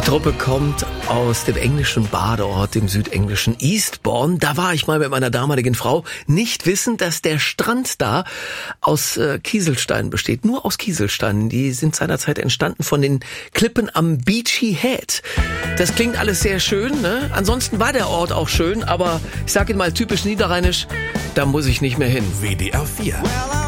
Truppe kommt aus dem englischen Badeort, dem südenglischen Eastbourne. Da war ich mal mit meiner damaligen Frau, nicht wissend, dass der Strand da aus Kieselsteinen besteht. Nur aus Kieselsteinen. Die sind seinerzeit entstanden von den Klippen am Beachy Head. Das klingt alles sehr schön, ne? Ansonsten war der Ort auch schön, aber ich sage Ihnen mal typisch niederrheinisch, da muss ich nicht mehr hin. WDR 4